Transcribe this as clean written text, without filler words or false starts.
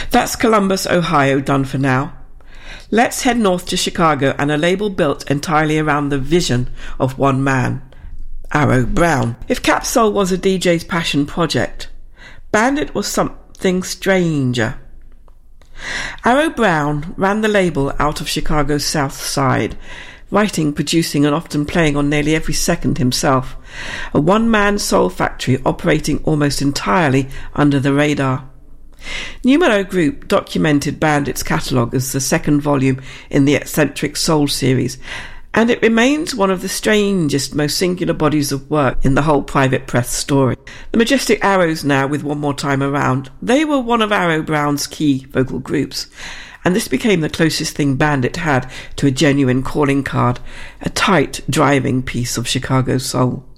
That's Columbus, Ohio, done for now. Let's head north to Chicago and a label built entirely around the vision of one man, Arrow Brown. If Capsoul was a DJ's passion project, Bandit was something stranger. Arrow Brown ran the label out of Chicago's South Side, writing, producing and often playing on nearly every second himself, a one-man soul factory operating almost entirely under the radar. Numero Group documented Bandit's catalogue as the second volume in the Eccentric Soul series, and it remains one of the strangest, most singular bodies of work in the whole Private Press story. The Majestic Arrows now, with One More Time Around, they were one of Arrow Brown's key vocal groups, and this became the closest thing Bandit had to a genuine calling card, a tight, driving piece of Chicago soul.